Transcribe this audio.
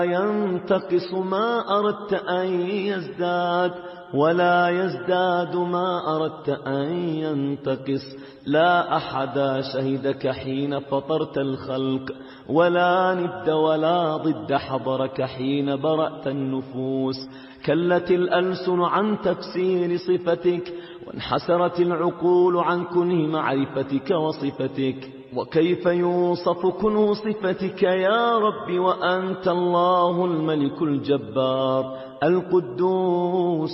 ينتقص ما أردت أن يزداد، ولا يزداد ما أردت أن ينتقص. لا أحد شهدك حين فطرت الخلق، ولا ند ولا ضد حضرك حين برأت النفوس. كلت الألسن عن تفسير صفتك، وانحسرت العقول عن كنه معرفتك وصفتك. وكيف يوصف كنه صفتك يا رب وأنت الله الملك الجبار القدوس